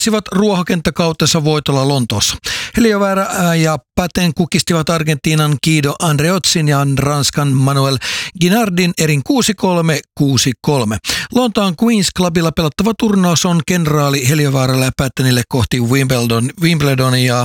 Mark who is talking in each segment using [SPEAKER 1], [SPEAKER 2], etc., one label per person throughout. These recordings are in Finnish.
[SPEAKER 1] Sivat ruohokenttäkautensa voitolla Lontoossa. Heliövaara ja Paten kukistivat Argentiinan Guido Andreotzin ja Ranskan Manuel Guinardin erin 6-3, 6-3. Lontoon Queen's Clubilla pelattava turnaus on kenraali Heliövaaralle ja Patenille kohti Wimbledonin ja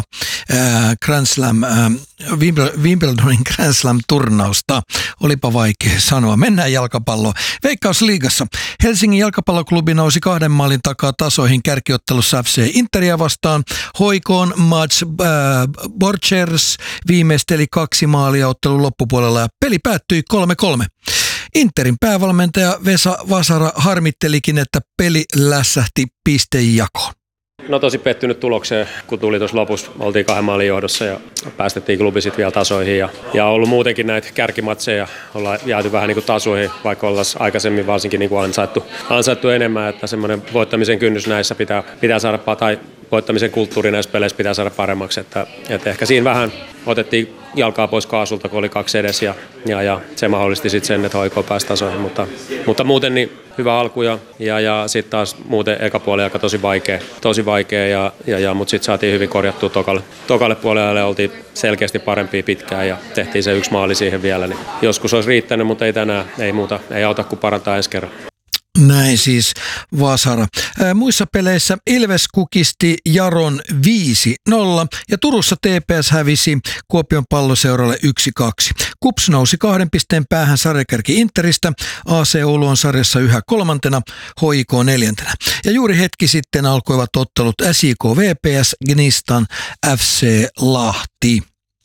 [SPEAKER 1] Wimbledonin Grand Slam turnausta. Olipa vaikea sanoa. Mennään jalkapalloon. Veikkausliigassa Helsingin jalkapalloklubi nousi 2 maalin takaa tasoihin kärkiottelussa FC Interia vastaan. Hoikoon Mats Borchers viimeisteli 2 maalia ottelun loppupuolella ja peli päättyi 3-3. Interin päävalmentaja Vesa Vasara harmittelikin, että peli lässähti pistejakoon.
[SPEAKER 2] No tosi pettynyt tulokseen, kun tuli tuossa lopussa. Oltiin 2 maalin johdossa ja päästettiin klubi sitten vielä tasoihin. Ja ollut muutenkin näitä kärkimatseja. Ollaan jääty vähän niin kuin tasoihin, vaikka ollaan aikaisemmin varsinkin niin kuin ansaittu enemmän. Että semmoinen voittamisen kynnys näissä pitää saada, tai voittamisen kulttuuri näissä peleissä pitää saada paremmaksi. Että ehkä siinä vähän otettiin jalkaa pois kaasulta, kun oli 2 edes ja se mahdollisti sitten sen, että HIK pääsi tasoihin. Mutta muuten niin hyvä alku ja sitten taas muuten eka puoli aika tosi vaikea mutta sitten saatiin hyvin korjattua tokalle puolelle ja oltiin selkeästi parempia pitkään ja tehtiin se 1 maali siihen vielä. Niin joskus olisi riittänyt, mutta ei tänään, ei muuta, ei auta kuin parantaa ensi kerran.
[SPEAKER 1] Näin siis Vasara. Muissa peleissä Ilves kukisti Jaron 5-0 ja Turussa TPS hävisi Kuopion Palloseuralle 1-2. KuPS nousi 2 pisteen päähän sarjakärki Interistä. AC Oulu on sarjassa yhä 3, HIK 4. Ja juuri hetki sitten alkoivat ottelut SJK VPS, Gnistan FC Lahti.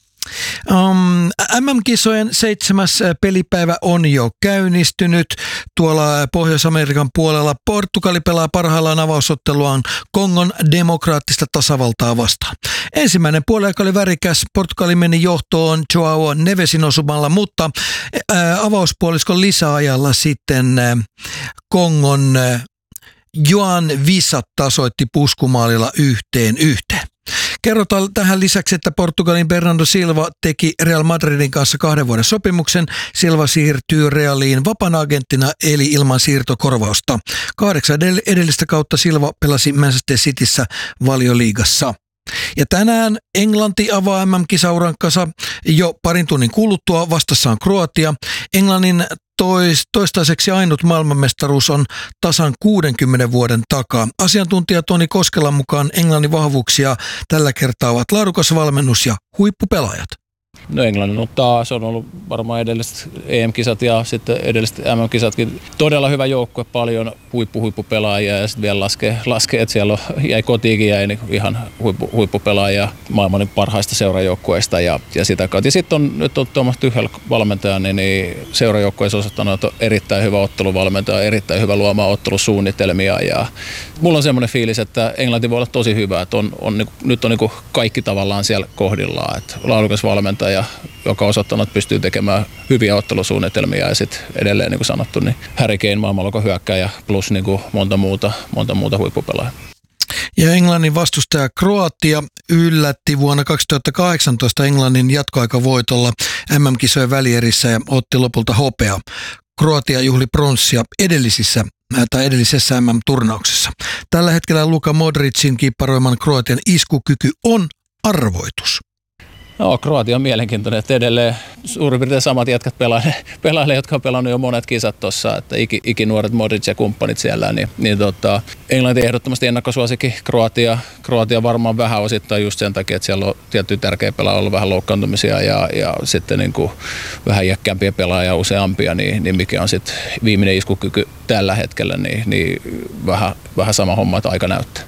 [SPEAKER 1] MM-kisojen 7. pelipäivä on jo käynnistynyt. Tuolla Pohjois-Amerikan puolella Portugali pelaa parhaillaan avausotteluaan Kongon demokraattista tasavaltaa vastaan. Ensimmäinen puoliaika oli värikäs. Portugali meni johtoon Joao Nevesin osumalla, mutta avauspuoliskon lisäajalla sitten Kongon Joan Visa tasoitti puskumaalilla 1-1. Kerrotaan tähän lisäksi, että Portugalin Bernardo Silva teki Real Madridin kanssa 2 vuoden sopimuksen. Silva siirtyy Realiin vapaana agenttina eli ilman siirtokorvausta. 8 edellistä kautta Silva pelasi Manchester Cityssä Valioliigassa. Ja tänään Englanti avaa MM-kisaurankansa jo parin tunnin kuluttua. Vastassa on Kroatia. Englannin toistaiseksi ainut maailmanmestaruus on tasan 60 vuoden takaa. Asiantuntija Toni Koskelan mukaan Englannin vahvuuksia tällä kertaa ovat laadukas valmennus ja huippupelaajat.
[SPEAKER 3] No Englannin se on ollut varmaan edelliset EM-kisat ja sitten edelliset MM-kisatkin. Todella hyvä joukkue, paljon huippupelaajia ja sitten vielä laskee, että siellä jäi kotiinkin niin ihan huippupelaajia maailman parhaista seurajoukkueista ja sitä kautta. Ja sitten nyt on Tuomas Tuchel valmentaja, niin seurajoukkueessa osoittanut, että on erittäin hyvä otteluvalmentaja, erittäin hyvä luomaan ottelusuunnitelmia ja mulla on semmoinen fiilis, että Englanti voi olla tosi hyvä, että nyt on kaikki tavallaan siellä kohdillaan, että laadukas valmentaja, joka on osoittanut, että pystyy tekemään hyviä ottelusuunnitelmia ja sitten edelleen niin kuin sanottu, niin Harry Kane maailmanluokan hyökkääjä plus niin kuin monta muuta huippupelaajaa.
[SPEAKER 1] Ja Englannin vastustaja Kroatia yllätti vuonna 2018 Englannin jatkoaikavoitolla MM-kisojen välierissä ja otti lopulta hopeaa. Kroatia juhli pronssia edellisessä MM-turnauksessa. Tällä hetkellä Luka Modricin kiipparoiman Kroatian iskukyky on arvoitus.
[SPEAKER 3] No, Kroatia on mielenkiintoinen, että edelleen suurin piirtein samat jätkät pelailee, jotka on pelannut jo monet kisat tuossa, että ikinuoret Modric ja kumppanit siellä, niin Englanti ehdottomasti ennakkosuosikki Kroatia varmaan vähän osittain just sen takia, että siellä on tiettyjä tärkeä pelaaja ollut vähän loukkaantumisia ja sitten niin kuin vähän iäkkäämpiä pelaajia useampia, niin mikä on sitten viimeinen iskukyky tällä hetkellä, niin vähän sama homma, että aika näyttää.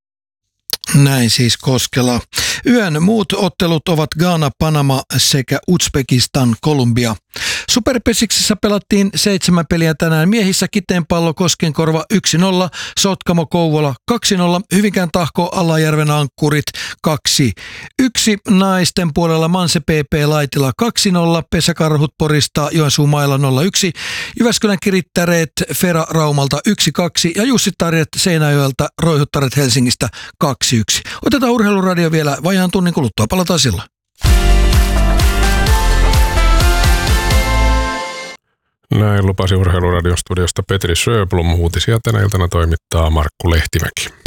[SPEAKER 1] Näin siis Koskela. Yön muut ottelut ovat Ghana, Panama sekä Uzbekistan, Kolumbia. Superpesiksessä pelattiin 7 peliä tänään. Miehissä Kiteenpallo, Koskenkorva 1-0, Sotkamo, Kouvola 2-0, Hyvinkään Tahko, Alajärven Ankkurit 2-1, naisten puolella Manse PP Laitila 2-0, Pesäkarhut Porista, Joensuu Maila 0-1, Jyväskylän Kirittäreet Fera Raumalta 1-2 ja Jussi Tarjet Seinäjoelta, Roihuttaret Helsingistä 2-1. Otetaan Urheiluradio vielä vajaan tunnin kuluttua. Palataan silloin.
[SPEAKER 4] Näin lupasi Urheiluradion studiosta Petri Sjöblom. Uutisia tänä iltana toimittaa Markku Lehtimäki.